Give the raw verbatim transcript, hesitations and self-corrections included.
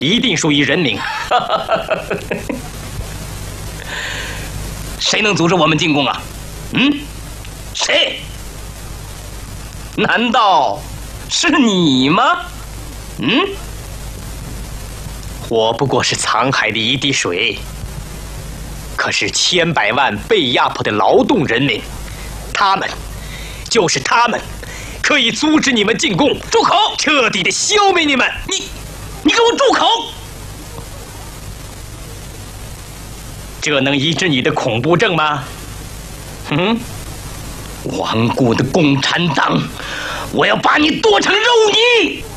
一定属于人民。谁能阻止我们进贡啊？嗯，谁？难道是你吗？嗯，我不过是沧海的一滴水，可是千百万被压迫的劳动人民，他们，就是他们，可以阻止你们进贡。住口！彻底的消灭你们！你，你给我住口！这能医治你的恐怖症吗？嗯，顽固的共产党，我要把你剁成肉泥！